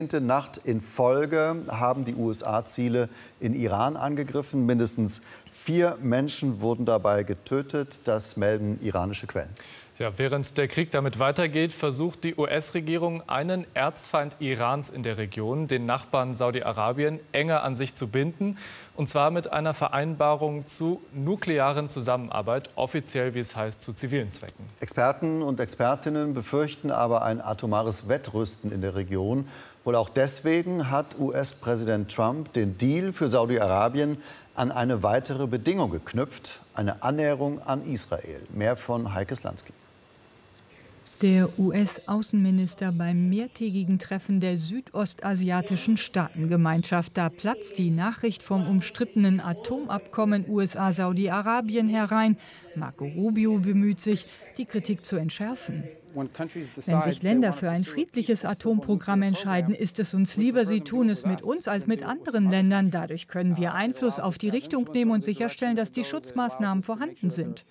Nacht in Folge haben die USA Ziele in Iran angegriffen. Mindestens 4 Menschen wurden dabei getötet. Das melden iranische Quellen. Ja, während der Krieg damit weitergeht, versucht die US-Regierung, einen Erzfeind Irans in der Region, den Nachbarn Saudi-Arabien, enger an sich zu binden. Und zwar mit einer Vereinbarung zu nuklearen Zusammenarbeit, offiziell, wie es heißt, zu zivilen Zwecken. Experten und Expertinnen befürchten aber ein atomares Wettrüsten in der Region. Wohl auch deswegen hat US-Präsident Trump den Deal für Saudi-Arabien an eine weitere Bedingung geknüpft, eine Annäherung an Israel. Mehr von Heike Slansky. Der US-Außenminister beim mehrtägigen Treffen der südostasiatischen Staatengemeinschaft. Da platzt die Nachricht vom umstrittenen Atomabkommen USA-Saudi-Arabien herein. Marco Rubio bemüht sich, die Kritik zu entschärfen. Wenn sich Länder für ein friedliches Atomprogramm entscheiden, ist es uns lieber, sie tun es mit uns als mit anderen Ländern. Dadurch können wir Einfluss auf die Richtung nehmen und sicherstellen, dass die Schutzmaßnahmen vorhanden sind.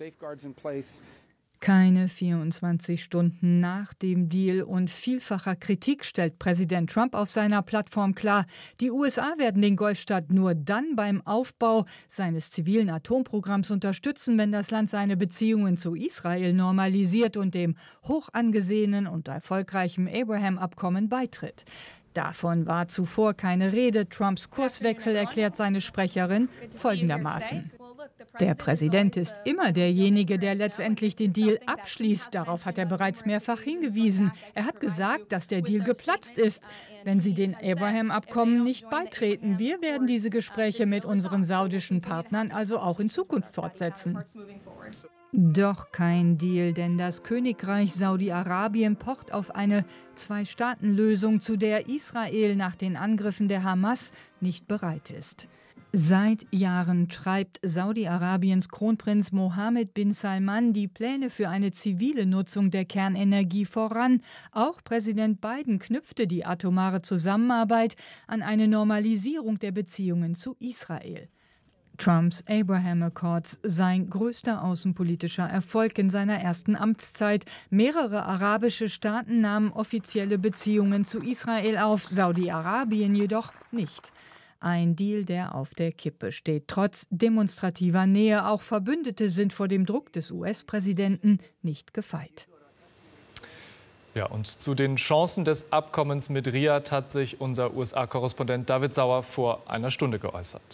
Keine 24 Stunden nach dem Deal und vielfacher Kritik stellt Präsident Trump auf seiner Plattform klar, die USA werden den Golfstaat nur dann beim Aufbau seines zivilen Atomprogramms unterstützen, wenn das Land seine Beziehungen zu Israel normalisiert und dem hoch angesehenen und erfolgreichen Abraham-Abkommen beitritt. Davon war zuvor keine Rede. Trumps Kurswechsel erklärt seine Sprecherin folgendermaßen: Der Präsident ist immer derjenige, der letztendlich den Deal abschließt. Darauf hat er bereits mehrfach hingewiesen. Er hat gesagt, dass der Deal geplatzt ist, wenn sie den Abraham-Abkommen nicht beitreten. Wir werden diese Gespräche mit unseren saudischen Partnern also auch in Zukunft fortsetzen. Doch kein Deal, denn das Königreich Saudi-Arabien pocht auf eine Zwei-Staaten-Lösung, zu der Israel nach den Angriffen der Hamas nicht bereit ist. Seit Jahren treibt Saudi-Arabiens Kronprinz Mohammed bin Salman die Pläne für eine zivile Nutzung der Kernenergie voran. Auch Präsident Biden knüpfte die atomare Zusammenarbeit an eine Normalisierung der Beziehungen zu Israel. Trumps Abraham Accords, sein größter außenpolitischer Erfolg in seiner ersten Amtszeit. Mehrere arabische Staaten nahmen offizielle Beziehungen zu Israel auf, Saudi-Arabien jedoch nicht. Ein Deal, der auf der Kippe steht. Trotz demonstrativer Nähe, auch Verbündete sind vor dem Druck des US-Präsidenten nicht gefeit. Ja, und zu den Chancen des Abkommens mit Riad hat sich unser USA-Korrespondent David Sauer vor einer Stunde geäußert.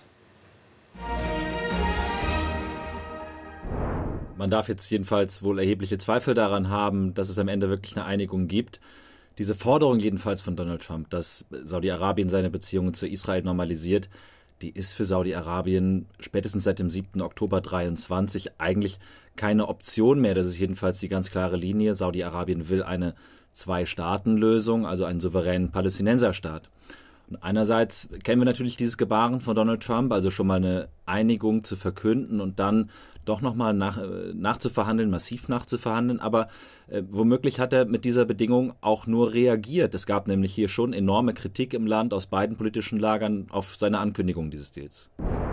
Man darf jetzt jedenfalls wohl erhebliche Zweifel daran haben, dass es am Ende wirklich eine Einigung gibt. Diese Forderung jedenfalls von Donald Trump, dass Saudi-Arabien seine Beziehungen zu Israel normalisiert, die ist für Saudi-Arabien spätestens seit dem 7. Oktober 2023 eigentlich keine Option mehr. Das ist jedenfalls die ganz klare Linie. Saudi-Arabien will eine Zwei-Staaten-Lösung, also einen souveränen Palästinenserstaat. Und einerseits kennen wir natürlich dieses Gebaren von Donald Trump, also schon mal eine Einigung zu verkünden und dann doch nochmal nachzuverhandeln, massiv nachzuverhandeln. Aber womöglich hat er mit dieser Bedingung auch nur reagiert. Es gab nämlich hier schon enorme Kritik im Land aus beiden politischen Lagern auf seine Ankündigung dieses Deals.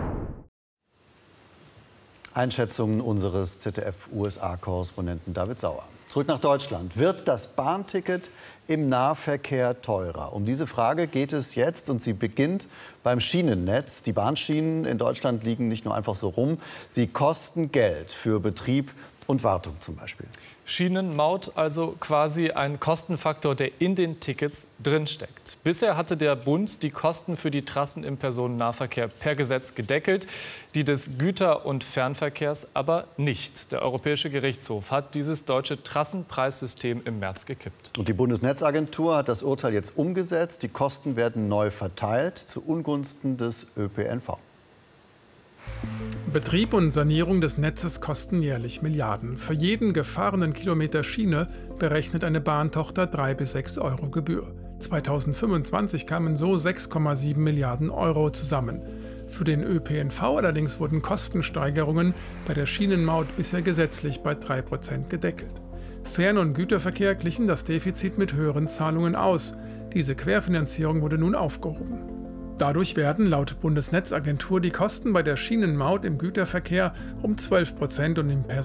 Einschätzungen unseres ZDF-USA-Korrespondenten David Sauer. Zurück nach Deutschland. Wird das Bahnticket im Nahverkehr teurer? Um diese Frage geht es jetzt und sie beginnt beim Schienennetz. Die Bahnschienen in Deutschland liegen nicht nur einfach so rum, sie kosten Geld für Betrieb und Wartung zum Beispiel. Schienenmaut, also quasi ein Kostenfaktor, der in den Tickets drinsteckt. Bisher hatte der Bund die Kosten für die Trassen im Personennahverkehr per Gesetz gedeckelt, die des Güter- und Fernverkehrs aber nicht. Der Europäische Gerichtshof hat dieses deutsche Trassenpreissystem im März gekippt. Und die Bundesnetzagentur hat das Urteil jetzt umgesetzt. Die Kosten werden neu verteilt zu Ungunsten des ÖPNV. Betrieb und Sanierung des Netzes kosten jährlich Milliarden. Für jeden gefahrenen Kilometer Schiene berechnet eine Bahntochter 3 bis 6 Euro Gebühr. 2025 kamen so 6,7 Milliarden Euro zusammen. Für den ÖPNV allerdings wurden Kostensteigerungen bei der Schienenmaut bisher gesetzlich bei 3% gedeckelt. Fern- und Güterverkehr glichen das Defizit mit höheren Zahlungen aus. Diese Querfinanzierung wurde nun aufgehoben. Dadurch werden laut Bundesnetzagentur die Kosten bei der Schienenmaut im Güterverkehr um 12% und im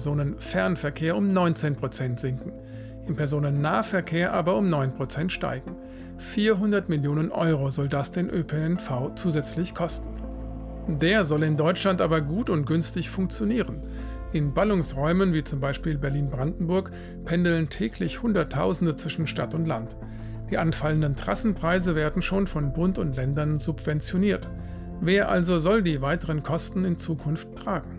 Personenfernverkehr um 19% sinken. Im Personennahverkehr aber um 9% steigen. 400 Millionen Euro soll das den ÖPNV zusätzlich kosten. Der soll in Deutschland aber gut und günstig funktionieren. In Ballungsräumen wie zum Beispiel Berlin-Brandenburg pendeln täglich Hunderttausende zwischen Stadt und Land. Die anfallenden Trassenpreise werden schon von Bund und Ländern subventioniert. Wer also soll die weiteren Kosten in Zukunft tragen?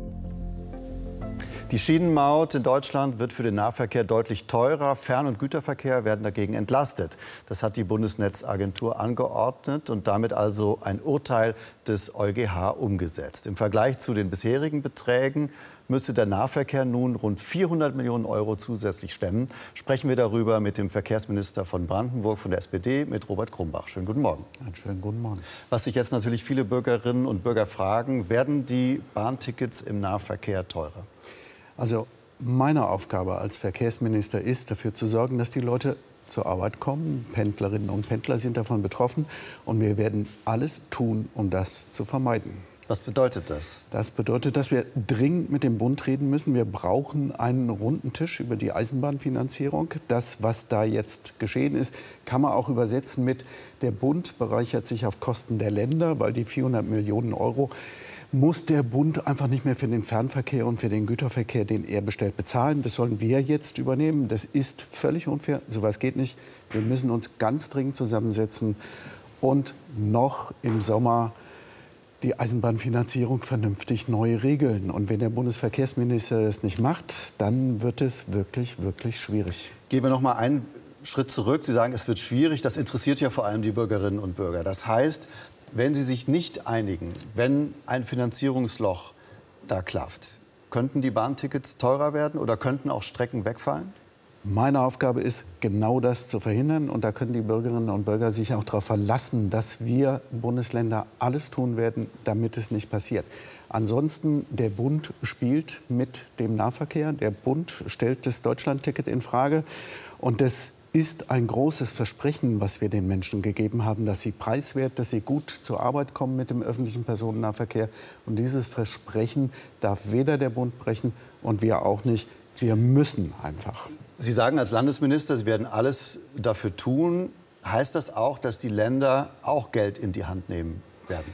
Die Schienenmaut in Deutschland wird für den Nahverkehr deutlich teurer. Fern- und Güterverkehr werden dagegen entlastet. Das hat die Bundesnetzagentur angeordnet und damit also ein Urteil des EuGH umgesetzt. Im Vergleich zu den bisherigen Beträgen müsste der Nahverkehr nun rund 400 Millionen Euro zusätzlich stemmen. Sprechen wir darüber mit dem Verkehrsminister von Brandenburg von der SPD, mit Robert Grumbach. Schönen guten Morgen. Einen schönen guten Morgen. Was sich jetzt natürlich viele Bürgerinnen und Bürger fragen, werden die Bahntickets im Nahverkehr teurer? Also meine Aufgabe als Verkehrsminister ist, dafür zu sorgen, dass die Leute zur Arbeit kommen. Pendlerinnen und Pendler sind davon betroffen. Und wir werden alles tun, um das zu vermeiden. Was bedeutet das? Das bedeutet, dass wir dringend mit dem Bund reden müssen. Wir brauchen einen runden Tisch über die Eisenbahnfinanzierung. Das, was da jetzt geschehen ist, kann man auch übersetzen mit: Der Bund bereichert sich auf Kosten der Länder, weil die 400 Millionen Euro muss der Bund einfach nicht mehr für den Fernverkehr und für den Güterverkehr, den er bestellt, bezahlen. Das sollen wir jetzt übernehmen. Das ist völlig unfair. So etwas geht nicht. Wir müssen uns ganz dringend zusammensetzen und noch im Sommer die Eisenbahnfinanzierung vernünftig neu regeln. Und wenn der Bundesverkehrsminister das nicht macht, dann wird es wirklich, wirklich schwierig. Gehen wir noch mal einen Schritt zurück. Sie sagen, es wird schwierig. Das interessiert ja vor allem die Bürgerinnen und Bürger. Das heißt, wenn Sie sich nicht einigen, wenn ein Finanzierungsloch da klafft, könnten die Bahntickets teurer werden oder könnten auch Strecken wegfallen? Meine Aufgabe ist, genau das zu verhindern. Und da können die Bürgerinnen und Bürger sich auch darauf verlassen, dass wir Bundesländer alles tun werden, damit es nicht passiert. Ansonsten, der Bund spielt mit dem Nahverkehr. Der Bund stellt das Deutschlandticket in Frage. Und das ist ein großes Versprechen, was wir den Menschen gegeben haben, dass sie preiswert, dass sie gut zur Arbeit kommen mit dem öffentlichen Personennahverkehr. Und dieses Versprechen darf weder der Bund brechen und wir auch nicht. Wir müssen einfach. Sie sagen als Landesminister, Sie werden alles dafür tun. Heißt das auch, dass die Länder auch Geld in die Hand nehmen werden?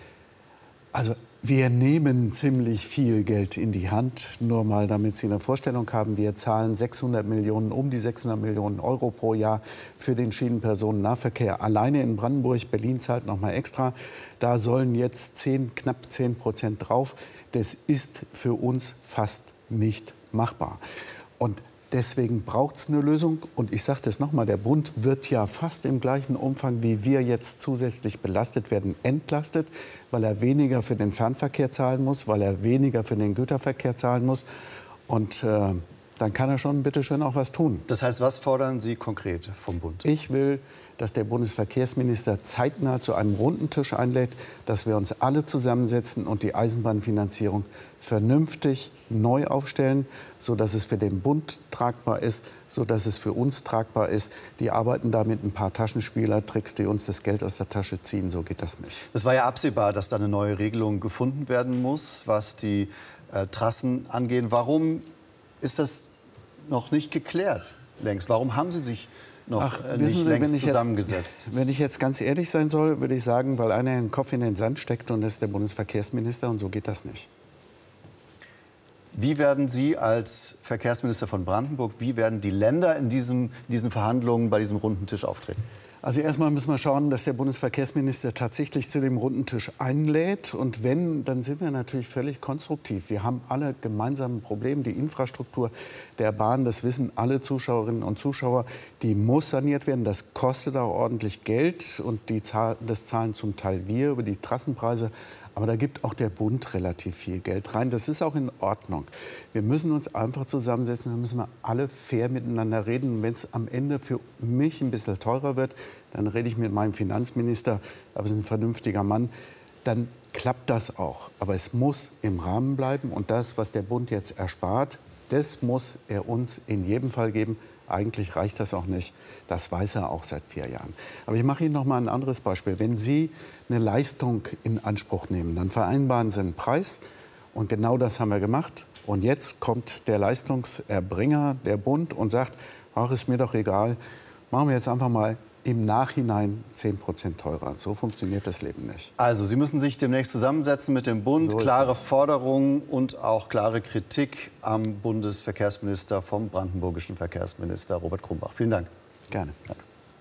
Also wir nehmen ziemlich viel Geld in die Hand. Nur mal, damit Sie eine Vorstellung haben, wir zahlen 600 Millionen, um die 600 Millionen Euro pro Jahr für den Schienenpersonennahverkehr. Alleine in Brandenburg, Berlin zahlt noch mal extra. Da sollen jetzt knapp 10% drauf. Das ist für uns fast nicht machbar. Und deswegen braucht es eine Lösung. Und ich sage das noch mal, der Bund wird ja fast im gleichen Umfang, wie wir jetzt zusätzlich belastet werden, entlastet, weil er weniger für den Fernverkehr zahlen muss, weil er weniger für den Güterverkehr zahlen muss. Und dann kann er schon bitte schön auch was tun. Das heißt, was fordern Sie konkret vom Bund? Ich will, dass der Bundesverkehrsminister zeitnah zu einem runden Tisch einlädt, dass wir uns alle zusammensetzen und die Eisenbahnfinanzierung vernünftig neu aufstellen, sodass es für den Bund tragbar ist, sodass es für uns tragbar ist. Die arbeiten da mit ein paar Taschenspielertricks, die uns das Geld aus der Tasche ziehen. So geht das nicht. Es war ja absehbar, dass da eine neue Regelung gefunden werden muss, was die Trassen angeht. Warum ist das noch nicht geklärt längst? Warum haben Sie sich noch nicht längst zusammengesetzt? Wenn ich jetzt ganz ehrlich sein soll, würde ich sagen, weil einer den Kopf in den Sand steckt und das ist der Bundesverkehrsminister und so geht das nicht. Wie werden Sie als Verkehrsminister von Brandenburg, wie werden die Länder in diesen Verhandlungen bei diesem runden Tisch auftreten? Also erstmal müssen wir schauen, dass der Bundesverkehrsminister tatsächlich zu dem runden Tisch einlädt. Und wenn, dann sind wir natürlich völlig konstruktiv. Wir haben alle gemeinsame Probleme. Die Infrastruktur der Bahn, das wissen alle Zuschauerinnen und Zuschauer, die muss saniert werden. Das kostet auch ordentlich Geld. Und das zahlen zum Teil wir über die Trassenpreise. Aber da gibt auch der Bund relativ viel Geld rein. Das ist auch in Ordnung. Wir müssen uns einfach zusammensetzen, dann müssen wir alle fair miteinander reden. Wenn es am Ende für mich ein bisschen teurer wird, dann rede ich mit meinem Finanzminister, aber es ist ein vernünftiger Mann, dann klappt das auch. Aber es muss im Rahmen bleiben. Und das, was der Bund jetzt erspart, das muss er uns in jedem Fall geben. Eigentlich reicht das auch nicht. Das weiß er auch seit 4 Jahren. Aber ich mache Ihnen noch mal ein anderes Beispiel. Wenn Sie eine Leistung in Anspruch nehmen, dann vereinbaren Sie einen Preis. Und genau das haben wir gemacht. Und jetzt kommt der Leistungserbringer, der Bund, und sagt, ach, ist mir doch egal, machen wir jetzt einfach mal im Nachhinein 10% teurer. So funktioniert das Leben nicht. Also Sie müssen sich demnächst zusammensetzen mit dem Bund. So klare Forderungen und auch klare Kritik am Bundesverkehrsminister vom brandenburgischen Verkehrsminister Robert Krumbach. Vielen Dank. Gerne. Danke.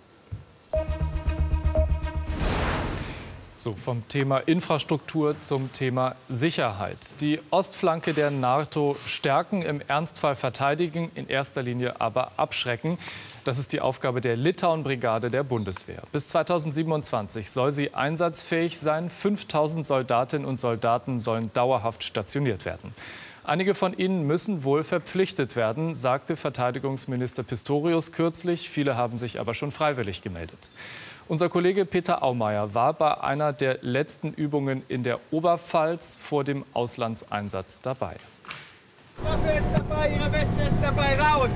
So, vom Thema Infrastruktur zum Thema Sicherheit. Die Ostflanke der NATO stärken, im Ernstfall verteidigen, in erster Linie aber abschrecken. Das ist die Aufgabe der Litauen-Brigade der Bundeswehr. Bis 2027 soll sie einsatzfähig sein. 5000 Soldatinnen und Soldaten sollen dauerhaft stationiert werden. Einige von ihnen müssen wohl verpflichtet werden, sagte Verteidigungsminister Pistorius kürzlich. Viele haben sich aber schon freiwillig gemeldet. Unser Kollege Peter Aumeier war bei einer der letzten Übungen in der Oberpfalz vor dem Auslandseinsatz dabei. Waffe ist dabei, Ihre Weste ist dabei, raus!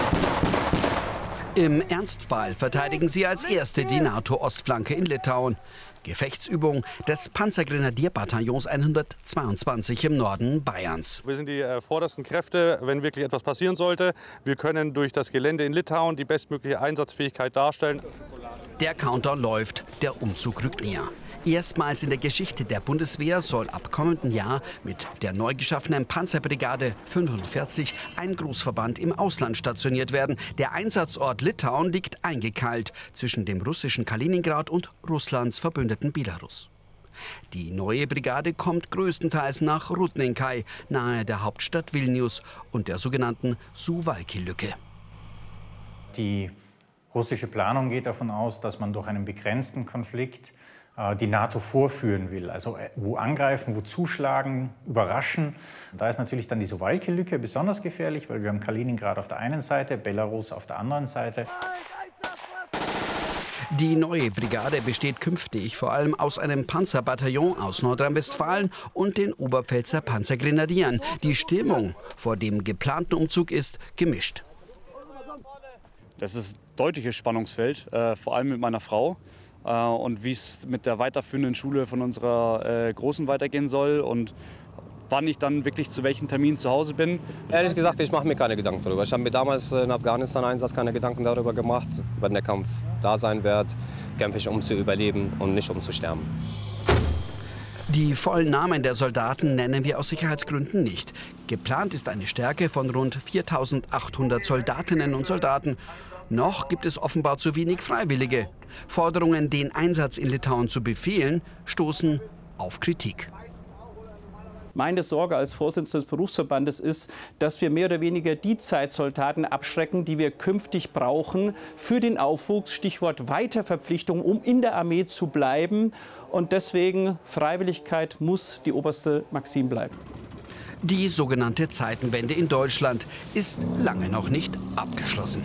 Im Ernstfall verteidigen sie als Erste die NATO-Ostflanke in Litauen. Gefechtsübung des Panzergrenadierbataillons 122 im Norden Bayerns. Wir sind die vordersten Kräfte, wenn wirklich etwas passieren sollte. Wir können durch das Gelände in Litauen die bestmögliche Einsatzfähigkeit darstellen. Der Countdown läuft, der Umzug rückt näher. Erstmals in der Geschichte der Bundeswehr soll ab kommenden Jahr mit der neu geschaffenen Panzerbrigade 45 ein Großverband im Ausland stationiert werden. Der Einsatzort Litauen liegt eingekeilt zwischen dem russischen Kaliningrad und Russlands Verbündeten Belarus. Die neue Brigade kommt größtenteils nach Rudninkai, nahe der Hauptstadt Vilnius und der sogenannten Suwałki-Lücke. Die russische Planung geht davon aus, dass man durch einen begrenzten Konflikt die NATO vorführen will. Also wo angreifen, wo zuschlagen, überraschen. Da ist natürlich dann die Suwałki-Lücke besonders gefährlich, weil wir haben Kaliningrad auf der einen Seite, Belarus auf der anderen Seite. Die neue Brigade besteht künftig vor allem aus einem Panzerbataillon aus Nordrhein-Westfalen und den Oberpfälzer Panzergrenadieren. Die Stimmung vor dem geplanten Umzug ist gemischt. Das ist ein deutliches Spannungsfeld, vor allem mit meiner Frau. Und wie es mit der weiterführenden Schule von unserer Großen weitergehen soll und wann ich dann wirklich zu welchem Termin zu Hause bin. Ehrlich gesagt, ich mache mir keine Gedanken darüber. Ich habe mir damals in Afghanistan-Einsatz keine Gedanken darüber gemacht. Wenn der Kampf da sein wird, kämpfe ich, um zu überleben und nicht um zu sterben. Die vollen Namen der Soldaten nennen wir aus Sicherheitsgründen nicht. Geplant ist eine Stärke von rund 4.800 Soldatinnen und Soldaten. Noch gibt es offenbar zu wenig Freiwillige. Forderungen, den Einsatz in Litauen zu befehlen, stoßen auf Kritik. Meine Sorge als Vorsitzender des Berufsverbandes ist, dass wir mehr oder weniger die Zeitsoldaten abschrecken, die wir künftig brauchen für den Aufwuchs. Stichwort Weiterverpflichtung, um in der Armee zu bleiben. Und deswegen Freiwilligkeit muss die oberste Maxim bleiben. Die sogenannte Zeitenwende in Deutschland ist lange noch nicht abgeschlossen.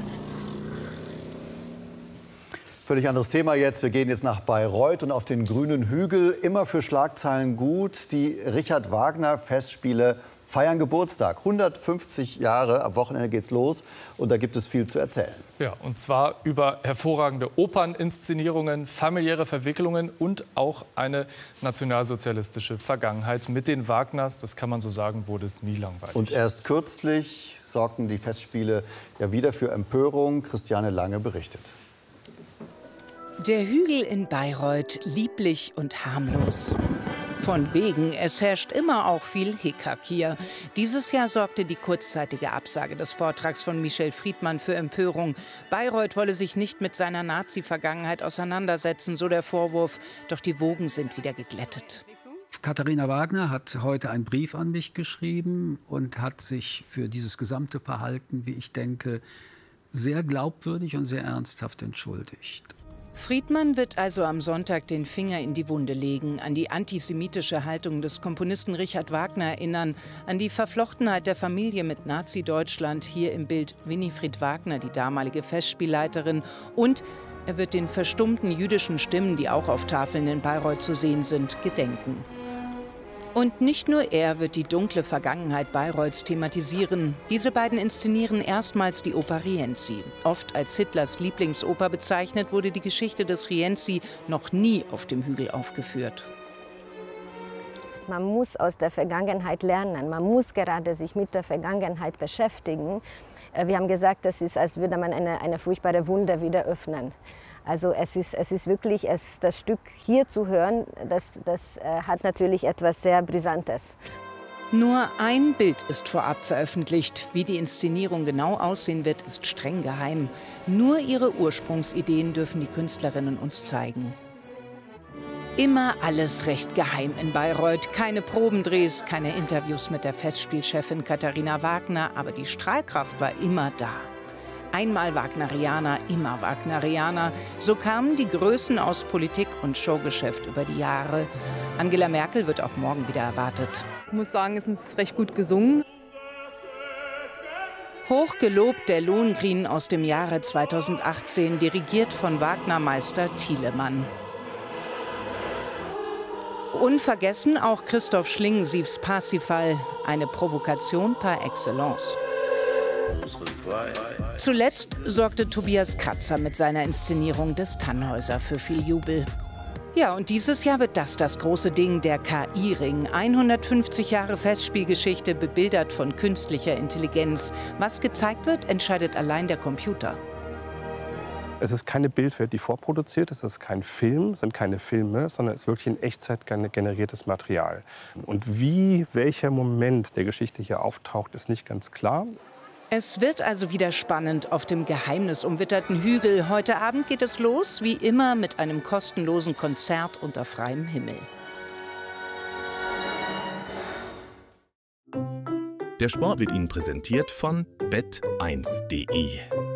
Völlig anderes Thema jetzt. Wir gehen jetzt nach Bayreuth und auf den grünen Hügel. Immer für Schlagzeilen gut. Die Richard-Wagner-Festspiele feiern Geburtstag. 150 Jahre. Am Wochenende geht's los. Und da gibt es viel zu erzählen. Ja, und zwar über hervorragende Operninszenierungen, familiäre Verwicklungen und auch eine nationalsozialistische Vergangenheit. Mit den Wagners, das kann man so sagen, wurde es nie langweilig. Und erst kürzlich sorgten die Festspiele ja wieder für Empörung. Christiane Lange berichtet. Der Hügel in Bayreuth, lieblich und harmlos. Von wegen, es herrscht immer auch viel Hickhack hier. Dieses Jahr sorgte die kurzzeitige Absage des Vortrags von Michel Friedmann für Empörung. Bayreuth wolle sich nicht mit seiner Nazi-Vergangenheit auseinandersetzen, so der Vorwurf. Doch die Wogen sind wieder geglättet. Katharina Wagner hat heute einen Brief an mich geschrieben und hat sich für dieses gesamte Verhalten, wie ich denke, sehr glaubwürdig und sehr ernsthaft entschuldigt. Friedmann wird also am Sonntag den Finger in die Wunde legen, an die antisemitische Haltung des Komponisten Richard Wagner erinnern, an die Verflochtenheit der Familie mit Nazi-Deutschland, hier im Bild Winifred Wagner, die damalige Festspielleiterin, und er wird den verstummten jüdischen Stimmen, die auch auf Tafeln in Bayreuth zu sehen sind, gedenken. Und nicht nur er wird die dunkle Vergangenheit Bayreuths thematisieren. Diese beiden inszenieren erstmals die Oper Rienzi. Oft als Hitlers Lieblingsoper bezeichnet, wurde die Geschichte des Rienzi noch nie auf dem Hügel aufgeführt. Man muss aus der Vergangenheit lernen. Man muss gerade sich mit der Vergangenheit beschäftigen. Wir haben gesagt, das ist, als würde man eine furchtbare Wunde wieder öffnen. Also es ist wirklich, das Stück hier zu hören, das hat natürlich etwas sehr Brisantes. Nur ein Bild ist vorab veröffentlicht. Wie die Inszenierung genau aussehen wird, ist streng geheim. Nur ihre Ursprungsideen dürfen die Künstlerinnen uns zeigen. Immer alles recht geheim in Bayreuth. Keine Probendrehs, keine Interviews mit der Festspielchefin Katharina Wagner, aber die Strahlkraft war immer da. Einmal Wagnerianer, immer Wagnerianer. So kamen die Größen aus Politik und Showgeschäft über die Jahre. Angela Merkel wird auch morgen wieder erwartet. Ich muss sagen, es ist recht gut gesungen. Hochgelobt der Lohengrin aus dem Jahre 2018, dirigiert von Wagner-Meister Thielemann. Unvergessen auch Christoph Schlingensiefs Parsifal, eine Provokation par excellence. Zuletzt sorgte Tobias Kratzer mit seiner Inszenierung des Tannhäuser für viel Jubel. Ja, und dieses Jahr wird das große Ding, der KI-Ring. 150 Jahre Festspielgeschichte, bebildert von künstlicher Intelligenz. Was gezeigt wird, entscheidet allein der Computer. Es ist keine Bildwelt, die vorproduziert ist, es ist kein Film, sind keine Filme, sondern es ist wirklich in Echtzeit generiertes Material. Und welcher Moment der Geschichte hier auftaucht, ist nicht ganz klar. Es wird also wieder spannend auf dem geheimnisumwitterten Hügel. Heute Abend geht es los, wie immer, mit einem kostenlosen Konzert unter freiem Himmel. Der Sport wird Ihnen präsentiert von bet1.de.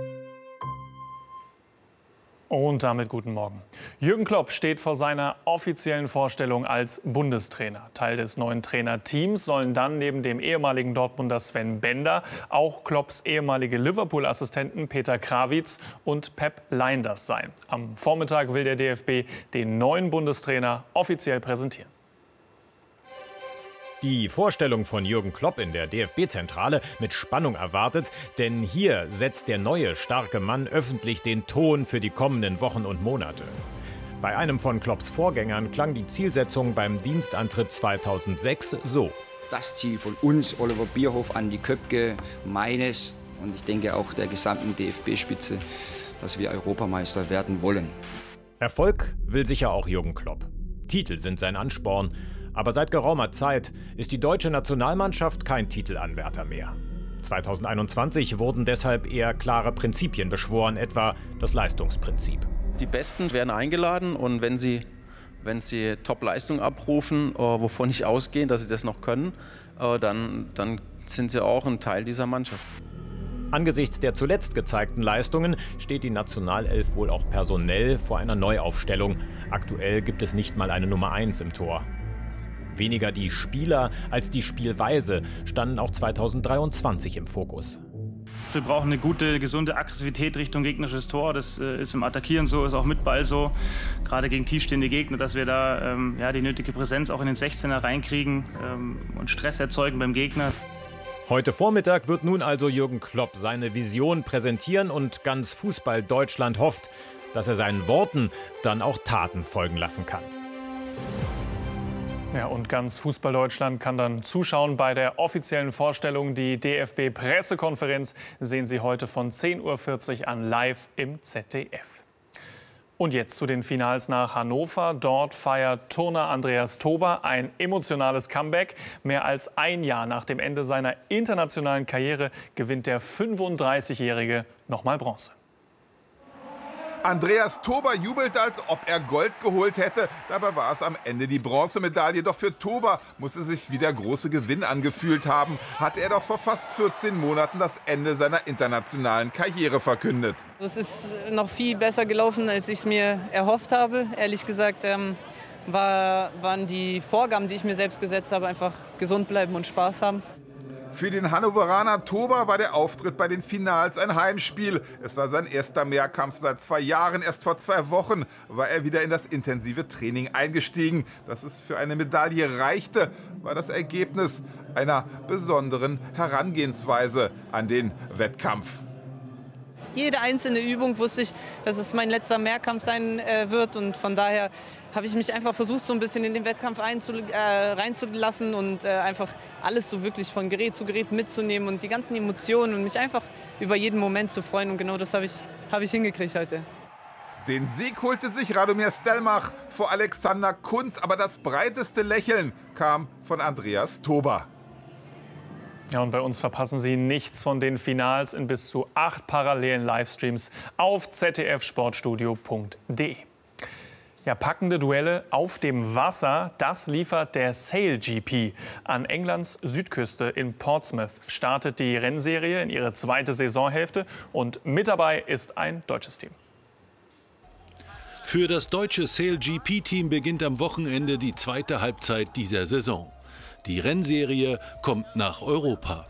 Und damit guten Morgen. Jürgen Klopp steht vor seiner offiziellen Vorstellung als Bundestrainer. Teil des neuen Trainerteams sollen dann neben dem ehemaligen Dortmunder Sven Bender auch Klopps ehemalige Liverpool-Assistenten Peter Krawietz und Pep Lijnders sein. Am Vormittag will der DFB den neuen Bundestrainer offiziell präsentieren. Die Vorstellung von Jürgen Klopp in der DFB-Zentrale mit Spannung erwartet, denn hier setzt der neue, starke Mann öffentlich den Ton für die kommenden Wochen und Monate. Bei einem von Klopps Vorgängern klang die Zielsetzung beim Dienstantritt 2006 so. Das Ziel von uns, Oliver Bierhoff, Andi Köpke, meines und ich denke auch der gesamten DFB-Spitze, dass wir Europameister werden wollen. Erfolg will sicher auch Jürgen Klopp. Titel sind sein Ansporn. Aber seit geraumer Zeit ist die deutsche Nationalmannschaft kein Titelanwärter mehr. 2021 wurden deshalb eher klare Prinzipien beschworen, etwa das Leistungsprinzip. Die Besten werden eingeladen und wenn sie Top-Leistung abrufen, wovon ich ausgehe, dass sie das noch können, dann sind sie auch ein Teil dieser Mannschaft. Angesichts der zuletzt gezeigten Leistungen steht die Nationalelf wohl auch personell vor einer Neuaufstellung. Aktuell gibt es nicht mal eine Nummer 1 im Tor. Weniger die Spieler als die Spielweise standen auch 2023 im Fokus. Wir brauchen eine gute, gesunde Aggressivität Richtung gegnerisches Tor. Das ist im Attackieren so, ist auch mit Ball so. Gerade gegen tiefstehende Gegner, dass wir da die nötige Präsenz auch in den 16er reinkriegen und Stress erzeugen beim Gegner. Heute Vormittag wird nun also Jürgen Klopp seine Vision präsentieren und ganz Fußball-Deutschland hofft, dass er seinen Worten dann auch Taten folgen lassen kann. Ja, und ganz Fußball-Deutschland kann dann zuschauen bei der offiziellen Vorstellung. Die DFB-Pressekonferenz sehen Sie heute von 10:40 Uhr an live im ZDF. Und jetzt zu den Finals nach Hannover. Dort feiert Turner Andreas Tober ein emotionales Comeback. Mehr als ein Jahr nach dem Ende seiner internationalen Karriere gewinnt der 35-Jährige nochmal Bronze. Andreas Tober jubelt, als ob er Gold geholt hätte. Dabei war es am Ende die Bronzemedaille. Doch für Tober muss es sich wie der große Gewinn angefühlt haben. Hat er doch vor fast 14 Monaten das Ende seiner internationalen Karriere verkündet. Es ist noch viel besser gelaufen, als ich es mir erhofft habe. Ehrlich gesagt waren die Vorgaben, die ich mir selbst gesetzt habe, einfach gesund bleiben und Spaß haben. Für den Hannoveraner Tober war der Auftritt bei den Finals ein Heimspiel. Es war sein erster Mehrkampf seit 2 Jahren. Erst vor 2 Wochen war er wieder in das intensive Training eingestiegen. Dass es für eine Medaille reichte, war das Ergebnis einer besonderen Herangehensweise an den Wettkampf. Jede einzelne Übung wusste ich, dass es mein letzter Mehrkampf sein wird. Und von daher habe ich mich einfach versucht, so ein bisschen in den Wettkampf reinzulassen und einfach alles so wirklich von Gerät zu Gerät mitzunehmen und die ganzen Emotionen und mich einfach über jeden Moment zu freuen. Und genau das habe ich hingekriegt heute. Den Sieg holte sich Radomir Stelmach vor Alexander Kunz, aber das breiteste Lächeln kam von Andreas Tober. Ja, und bei uns verpassen Sie nichts von den Finals in bis zu 8 parallelen Livestreams auf zdfsportstudio.de. Ja, packende Duelle auf dem Wasser, das liefert der Sail GP. An Englands Südküste in Portsmouth startet die Rennserie in ihre 2. Saisonhälfte und mit dabei ist ein deutsches Team. Für das deutsche Sail GP-Team beginnt am Wochenende die 2. Halbzeit dieser Saison. Die Rennserie kommt nach Europa.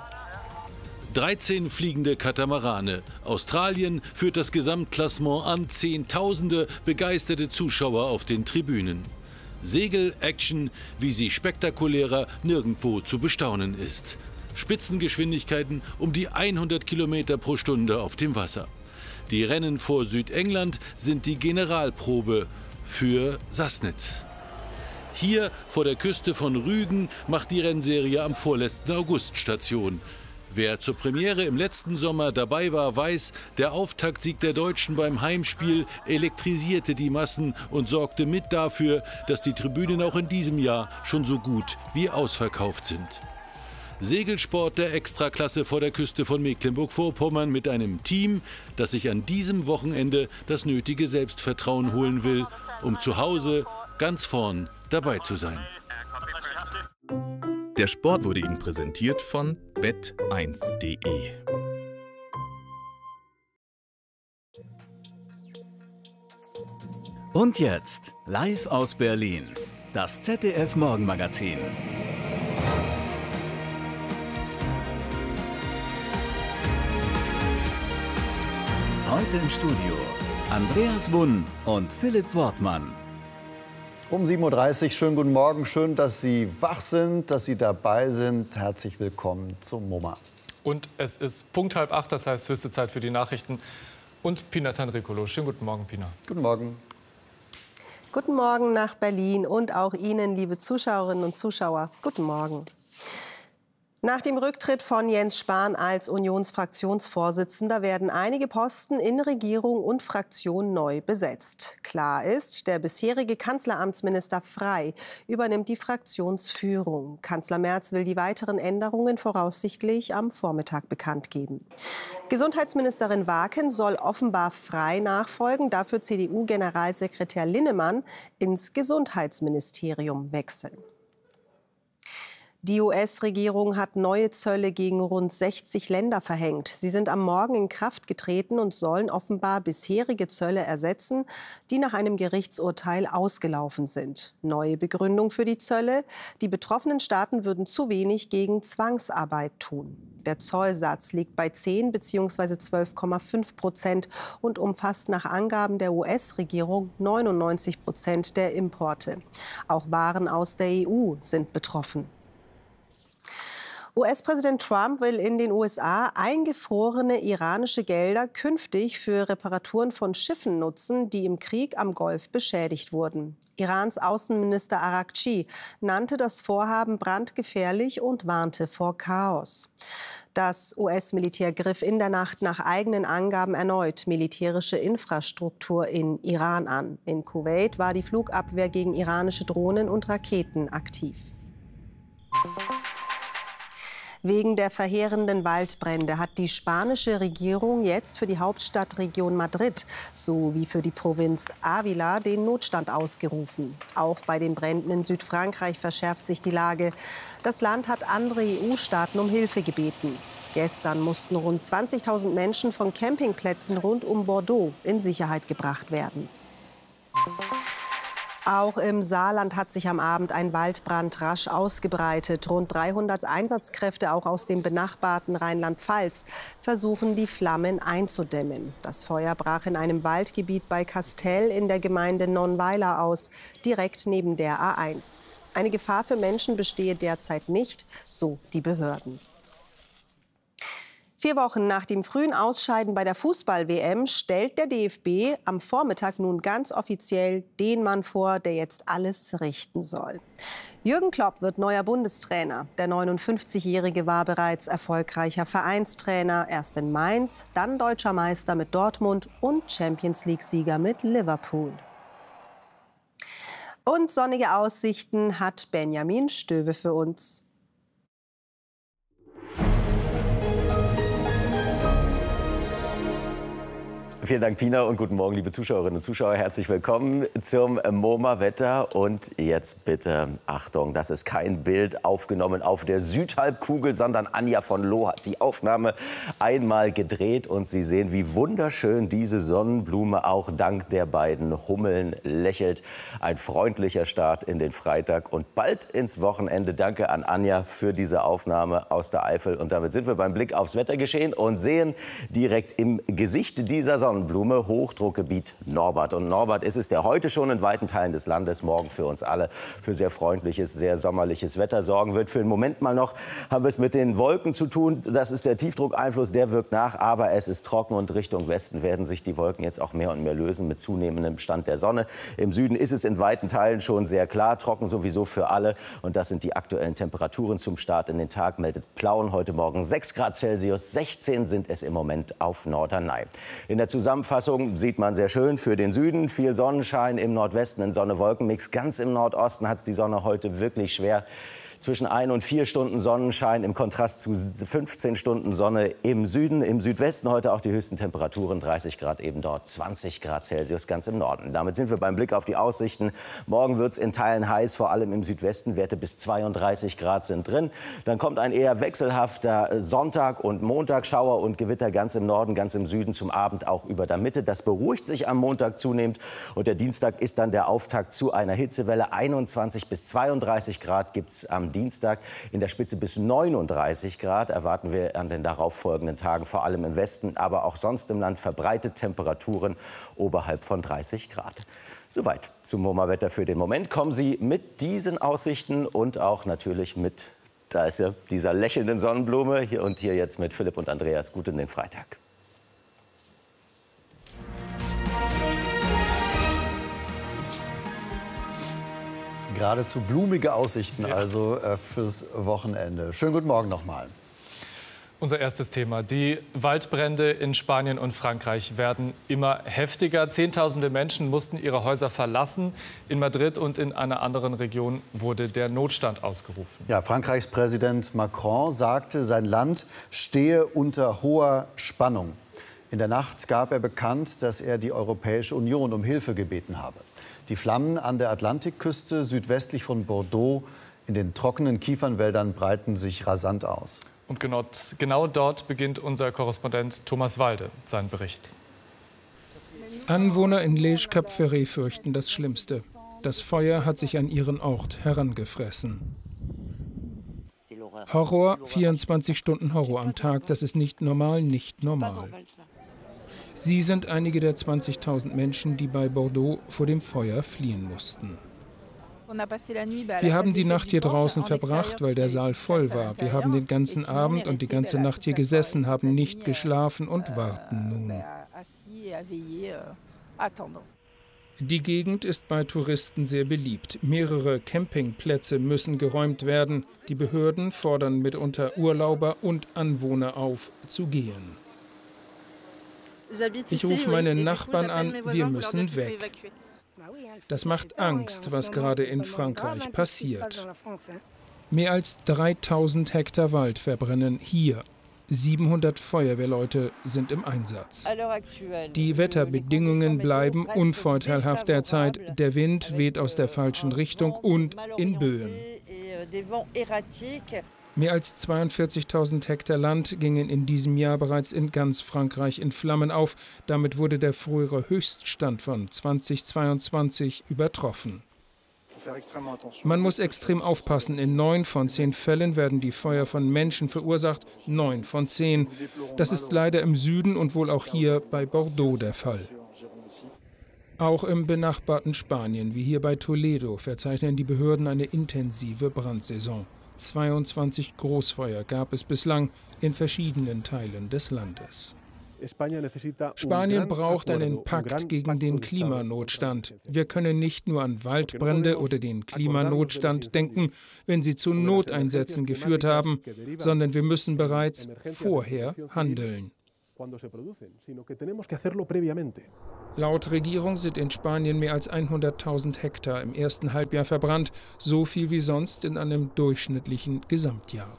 13 fliegende Katamarane. Australien führt das Gesamtklassement an, Zehntausende begeisterte Zuschauer auf den Tribünen. Segel-Action, wie sie spektakulärer nirgendwo zu bestaunen ist. Spitzengeschwindigkeiten um die 100 Kilometer pro Stunde auf dem Wasser. Die Rennen vor Südengland sind die Generalprobe für Sassnitz. Hier vor der Küste von Rügen macht die Rennserie am vorletzten August Station. Wer zur Premiere im letzten Sommer dabei war, weiß, der Auftaktsieg der Deutschen beim Heimspiel elektrisierte die Massen und sorgte mit dafür, dass die Tribünen auch in diesem Jahr schon so gut wie ausverkauft sind. Segelsport der Extraklasse vor der Küste von Mecklenburg-Vorpommern mit einem Team, das sich an diesem Wochenende das nötige Selbstvertrauen holen will, um zu Hause ganz vorn dabei zu sein. Der Sport wurde Ihnen präsentiert von bet1.de. Und jetzt, live aus Berlin, das ZDF-Morgenmagazin. Heute im Studio Andreas Wunn und Philipp Wortmann. Um 7:30 Uhr, schönen guten Morgen, schön, dass Sie wach sind, dass Sie dabei sind. Herzlich willkommen zum MoMA. Und es ist Punkt 7:30, das heißt höchste Zeit für die Nachrichten. Und Pina Tanrikolo. Schönen guten Morgen, Pina. Guten Morgen. Guten Morgen nach Berlin und auch Ihnen, liebe Zuschauerinnen und Zuschauer. Guten Morgen. Nach dem Rücktritt von Jens Spahn als Unionsfraktionsvorsitzender werden einige Posten in Regierung und Fraktion neu besetzt. Klar ist, der bisherige Kanzleramtsminister Frey übernimmt die Fraktionsführung. Kanzler Merz will die weiteren Änderungen voraussichtlich am Vormittag bekannt geben. Gesundheitsministerin Waken soll offenbar Frey nachfolgen, dafür CDU-Generalsekretär Linnemann ins Gesundheitsministerium wechseln. Die US-Regierung hat neue Zölle gegen rund 60 Länder verhängt. Sie sind am Morgen in Kraft getreten und sollen offenbar bisherige Zölle ersetzen, die nach einem Gerichtsurteil ausgelaufen sind. Neue Begründung für die Zölle: Die betroffenen Staaten würden zu wenig gegen Zwangsarbeit tun. Der Zollsatz liegt bei 10 bzw. 12,5% und umfasst nach Angaben der US-Regierung 99% der Importe. Auch Waren aus der EU sind betroffen. US-Präsident Trump will in den USA eingefrorene iranische Gelder künftig für Reparaturen von Schiffen nutzen, die im Krieg am Golf beschädigt wurden. Irans Außenminister Araghchi nannte das Vorhaben brandgefährlich und warnte vor Chaos. Das US-Militär griff in der Nacht nach eigenen Angaben erneut militärische Infrastruktur in Iran an. In Kuwait war die Flugabwehr gegen iranische Drohnen und Raketen aktiv. Wegen der verheerenden Waldbrände hat die spanische Regierung jetzt für die Hauptstadtregion Madrid sowie für die Provinz Ávila den Notstand ausgerufen. Auch bei den Bränden in Südfrankreich verschärft sich die Lage. Das Land hat andere EU-Staaten um Hilfe gebeten. Gestern mussten rund 20.000 Menschen von Campingplätzen rund um Bordeaux in Sicherheit gebracht werden. Auch im Saarland hat sich am Abend ein Waldbrand rasch ausgebreitet. Rund 300 Einsatzkräfte, auch aus dem benachbarten Rheinland-Pfalz, versuchen, die Flammen einzudämmen. Das Feuer brach in einem Waldgebiet bei Kastel in der Gemeinde Nonnweiler aus, direkt neben der A1. Eine Gefahr für Menschen bestehe derzeit nicht, so die Behörden. 4 Wochen nach dem frühen Ausscheiden bei der Fußball-WM stellt der DFB am Vormittag nun ganz offiziell den Mann vor, der jetzt alles richten soll. Jürgen Klopp wird neuer Bundestrainer. Der 59-Jährige war bereits erfolgreicher Vereinstrainer, erst in Mainz, dann deutscher Meister mit Dortmund und Champions-League-Sieger mit Liverpool. Und sonnige Aussichten hat Benjamin Stöwe für uns. Vielen Dank, Pina, und guten Morgen, liebe Zuschauerinnen und Zuschauer. Herzlich willkommen zum MoMA-Wetter. Und jetzt bitte Achtung, das ist kein Bild aufgenommen auf der Südhalbkugel, sondern Anja von Loo hat die Aufnahme einmal gedreht. Und Sie sehen, wie wunderschön diese Sonnenblume auch dank der beiden Hummeln lächelt. Ein freundlicher Start in den Freitag und bald ins Wochenende. Danke an Anja für diese Aufnahme aus der Eifel. Und damit sind wir beim Blick aufs Wettergeschehen und sehen direkt im Gesicht dieser Sonnenblume Hochdruckgebiet Norbert. Und Norbert ist es, der heute schon in weiten Teilen des Landes morgen für uns alle für sehr freundliches, sehr sommerliches Wetter sorgen wird. Für den Moment mal noch haben wir es mit den Wolken zu tun. Das ist der Tiefdruckeinfluss, der wirkt nach. Aber es ist trocken und Richtung Westen werden sich die Wolken jetzt auch mehr und mehr lösen mit zunehmendem Stand der Sonne. Im Süden ist es in weiten Teilen schon sehr klar, trocken sowieso für alle. Und das sind die aktuellen Temperaturen zum Start in den Tag. Meldet Plauen heute Morgen 6 Grad Celsius, 16 sind es im Moment auf Norderney. In der Zusammenfassung sieht man sehr schön für den Süden viel Sonnenschein, im Nordwesten ein Sonne-Wolken-Mix. Ganz im Nordosten hat es die Sonne heute wirklich schwer. Zwischen 1 und 4 Stunden Sonnenschein im Kontrast zu 15 Stunden Sonne im Süden. Im Südwesten heute auch die höchsten Temperaturen, 30 Grad eben dort, 20 Grad Celsius ganz im Norden. Damit sind wir beim Blick auf die Aussichten. Morgen wird es in Teilen heiß, vor allem im Südwesten. Werte bis 32 Grad sind drin. Dann kommt ein eher wechselhafter Sonntag und Montag. Schauer und Gewitter ganz im Norden, ganz im Süden, zum Abend auch über der Mitte. Das beruhigt sich am Montag zunehmend. Und der Dienstag ist dann der Auftakt zu einer Hitzewelle. 21 bis 32 Grad gibt es am Dienstag, in der Spitze bis 39 Grad erwarten wir an den darauffolgenden Tagen, vor allem im Westen, aber auch sonst im Land verbreitet Temperaturen oberhalb von 30 Grad. Soweit zum MoMA-Wetter für den Moment. Kommen Sie mit diesen Aussichten und auch natürlich mit dieser lächelnden Sonnenblume hier jetzt mit Philipp und Andreas. Gut in den Freitag. Geradezu blumige Aussichten also fürs Wochenende. Schönen guten Morgen nochmal. Unser erstes Thema. Die Waldbrände in Spanien und Frankreich werden immer heftiger. Zehntausende Menschen mussten ihre Häuser verlassen. In Madrid und in einer anderen Region wurde der Notstand ausgerufen. Ja, Frankreichs Präsident Macron sagte, sein Land stehe unter hoher Spannung. In der Nacht gab er bekannt, dass er die Europäische Union um Hilfe gebeten habe. Die Flammen an der Atlantikküste südwestlich von Bordeaux in den trockenen Kiefernwäldern breiten sich rasant aus. Und genau dort beginnt unser Korrespondent Thomas Walde seinen Bericht. Anwohner in Les Cap-Ferré fürchten das Schlimmste. Das Feuer hat sich an ihren Ort herangefressen. Horror, 24 Stunden Horror am Tag, das ist nicht normal, nicht normal. Sie sind einige der 20.000 Menschen, die bei Bordeaux vor dem Feuer fliehen mussten. Wir haben die Nacht hier draußen verbracht, weil der Saal voll war. Wir haben den ganzen Abend und die ganze Nacht hier gesessen, haben nicht geschlafen und warten nun. Die Gegend ist bei Touristen sehr beliebt. Mehrere Campingplätze müssen geräumt werden. Die Behörden fordern mitunter Urlauber und Anwohner auf, zu gehen. Ich rufe meine Nachbarn an, wir müssen weg. Das macht Angst, was gerade in Frankreich passiert. Mehr als 3000 Hektar Wald verbrennen hier. 700 Feuerwehrleute sind im Einsatz. Die Wetterbedingungen bleiben unvorteilhaft derzeit. Der Wind weht aus der falschen Richtung und in Böen. Mehr als 42.000 Hektar Land gingen in diesem Jahr bereits in ganz Frankreich in Flammen auf. Damit wurde der frühere Höchststand von 2022 übertroffen. Man muss extrem aufpassen. In 9 von 10 Fällen werden die Feuer von Menschen verursacht. 9 von 10. Das ist leider im Süden und wohl auch hier bei Bordeaux der Fall. Auch im benachbarten Spanien, wie hier bei Toledo, verzeichnen die Behörden eine intensive Brandsaison. 22 Großfeuer gab es bislang in verschiedenen Teilen des Landes. Spanien braucht einen Pakt gegen den Klimanotstand. Wir können nicht nur an Waldbrände oder den Klimanotstand denken, wenn sie zu Noteinsätzen geführt haben, sondern wir müssen bereits vorher handeln. Laut Regierung sind in Spanien mehr als 100.000 Hektar im ersten Halbjahr verbrannt, so viel wie sonst in einem durchschnittlichen Gesamtjahr.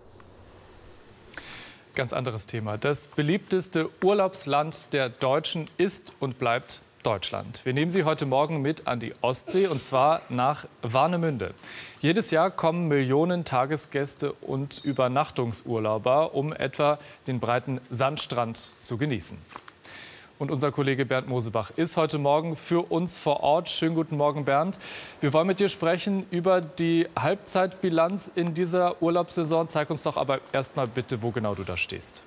Ganz anderes Thema. Das beliebteste Urlaubsland der Deutschen ist und bleibt Deutschland. Wir nehmen Sie heute Morgen mit an die Ostsee, und zwar nach Warnemünde. Jedes Jahr kommen Millionen Tagesgäste und Übernachtungsurlauber, um etwa den breiten Sandstrand zu genießen. Und unser Kollege Bernd Mosebach ist heute Morgen für uns vor Ort. Schönen guten Morgen, Bernd. Wir wollen mit dir sprechen über die Halbzeitbilanz in dieser Urlaubssaison. Zeig uns doch aber erst mal bitte, wo genau du da stehst.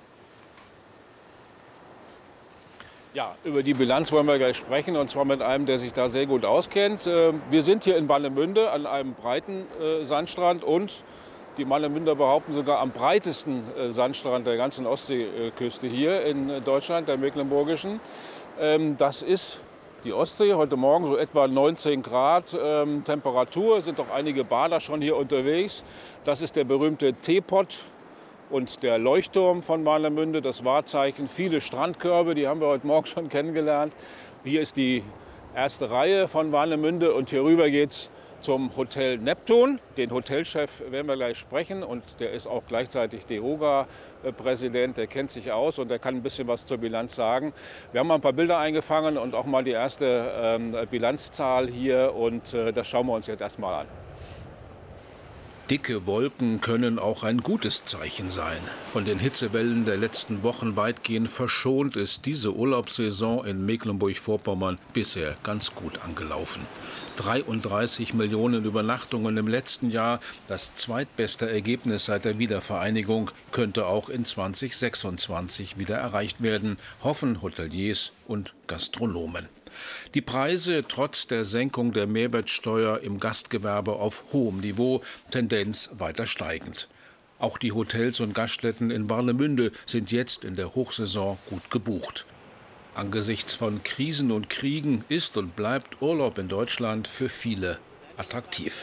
Ja, über die Bilanz wollen wir gleich sprechen, und zwar mit einem, der sich da sehr gut auskennt. Wir sind hier in Warnemünde an einem breiten Sandstrand, und die Warnemünder behaupten sogar am breitesten Sandstrand der ganzen Ostseeküste hier in Deutschland, der mecklenburgischen. Das ist die Ostsee, heute Morgen so etwa 19 Grad Temperatur, sind doch einige Bader schon hier unterwegs. Das ist der berühmte Teepot und der Leuchtturm von Warnemünde, das Wahrzeichen. Viele Strandkörbe, die haben wir heute Morgen schon kennengelernt. Hier ist die erste Reihe von Warnemünde, und hier rüber geht's zum Hotel Neptun. Den Hotelchef werden wir gleich sprechen, und der ist auch gleichzeitig DEHOGA-Präsident. Der kennt sich aus und der kann ein bisschen was zur Bilanz sagen. Wir haben mal ein paar Bilder eingefangen und auch mal die erste Bilanzzahl hier, und das schauen wir uns jetzt erstmal an. Dicke Wolken können auch ein gutes Zeichen sein. Von den Hitzewellen der letzten Wochen weitgehend verschont ist diese Urlaubssaison in Mecklenburg-Vorpommern bisher ganz gut angelaufen. 33 Millionen Übernachtungen im letzten Jahr, das zweitbeste Ergebnis seit der Wiedervereinigung, könnte auch in 2026 wieder erreicht werden, hoffen Hoteliers und Gastronomen. Die Preise trotz der Senkung der Mehrwertsteuer im Gastgewerbe auf hohem Niveau, Tendenz weiter steigend. Auch die Hotels und Gaststätten in Warnemünde sind jetzt in der Hochsaison gut gebucht. Angesichts von Krisen und Kriegen ist und bleibt Urlaub in Deutschland für viele attraktiv.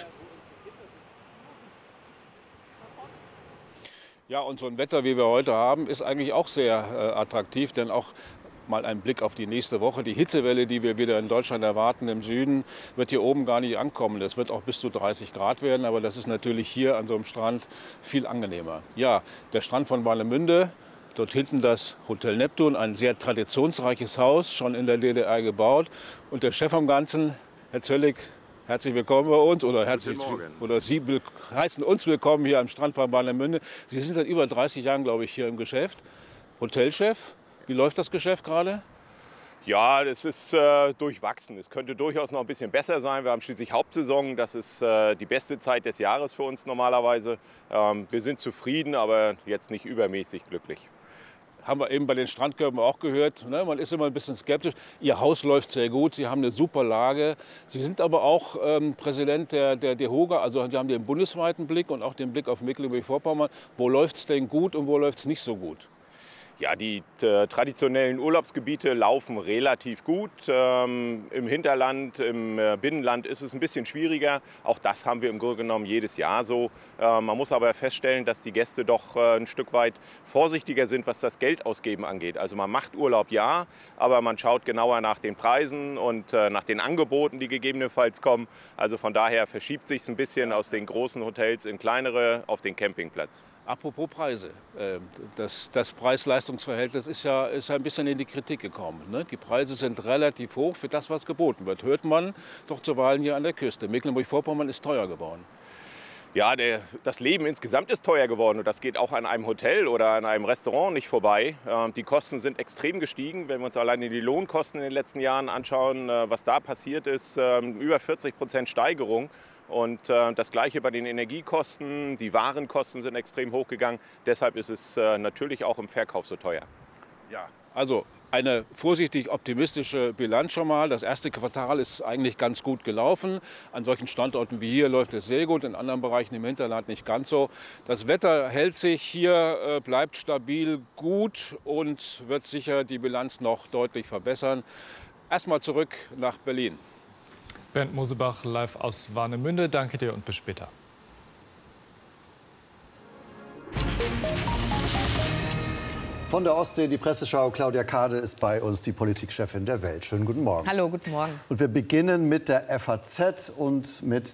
Ja, und so ein Wetter, wie wir heute haben, ist eigentlich auch sehr attraktiv, denn auch mal ein Blick auf die nächste Woche. Die Hitzewelle, die wir wieder in Deutschland erwarten, im Süden, wird hier oben gar nicht ankommen. Das wird auch bis zu 30 Grad werden, aber das ist natürlich hier an so einem Strand viel angenehmer. Ja, der Strand von Warnemünde, dort hinten das Hotel Neptun, ein sehr traditionsreiches Haus, schon in der DDR gebaut. Und der Chef am Ganzen, Herr Zöllig, herzlich willkommen bei uns, oder Sie heißen uns willkommen hier am Strand von Warnemünde. Sie sind seit über 30 Jahren, glaube ich, hier im Geschäft. Hotelchef. Wie läuft das Geschäft gerade? Ja, das ist durchwachsen. Es könnte durchaus noch ein bisschen besser sein. Wir haben schließlich Hauptsaison. Das ist die beste Zeit des Jahres für uns normalerweise. Wir sind zufrieden, aber jetzt nicht übermäßig glücklich. Haben wir eben bei den Strandkörben auch gehört. Ne? Man ist immer ein bisschen skeptisch. Ihr Haus läuft sehr gut. Sie haben eine super Lage. Sie sind aber auch Präsident der DEHOGA. Also Sie haben den bundesweiten Blick und auch den Blick auf Mecklenburg-Vorpommern. Wo läuft es denn gut und wo läuft es nicht so gut? Ja, die traditionellen Urlaubsgebiete laufen relativ gut. Im Hinterland, im Binnenland ist es ein bisschen schwieriger. Auch das haben wir im Grunde genommen jedes Jahr so. Man muss aber feststellen, dass die Gäste doch ein Stück weit vorsichtiger sind, was das Geldausgeben angeht. Also man macht Urlaub, ja, aber man schaut genauer nach den Preisen und nach den Angeboten, die gegebenenfalls kommen. Also von daher verschiebt sich es ein bisschen aus den großen Hotels in kleinere auf den Campingplatz. Apropos Preise, das Preis-Leistungs-Verhältnis ist ja ein bisschen in die Kritik gekommen. Ne? Die Preise sind relativ hoch für das, was geboten wird. Hört man doch zuweilen hier an der Küste. Mecklenburg-Vorpommern ist teuer geworden. Ja, das Leben insgesamt ist teuer geworden, und das geht auch an einem Hotel oder an einem Restaurant nicht vorbei. Die Kosten sind extrem gestiegen. Wenn wir uns alleine die Lohnkosten in den letzten Jahren anschauen, was da passiert ist, über 40% Steigerung. Und das Gleiche bei den Energiekosten. Die Warenkosten sind extrem hochgegangen. Deshalb ist es natürlich auch im Verkauf so teuer. Ja, also eine vorsichtig optimistische Bilanz schon mal. Das erste Quartal ist eigentlich ganz gut gelaufen. An solchen Standorten wie hier läuft es sehr gut, in anderen Bereichen im Hinterland nicht ganz so. Das Wetter hält sich hier, bleibt stabil gut und wird sicher die Bilanz noch deutlich verbessern. Erstmal zurück nach Berlin. Bernd Mosebach live aus Warnemünde. Danke dir und bis später. Von der Ostsee, die Presseschau. Claudia Kade ist bei uns, die Politikchefin der Welt. Schönen guten Morgen. Hallo, guten Morgen. Und wir beginnen mit der FAZ und mit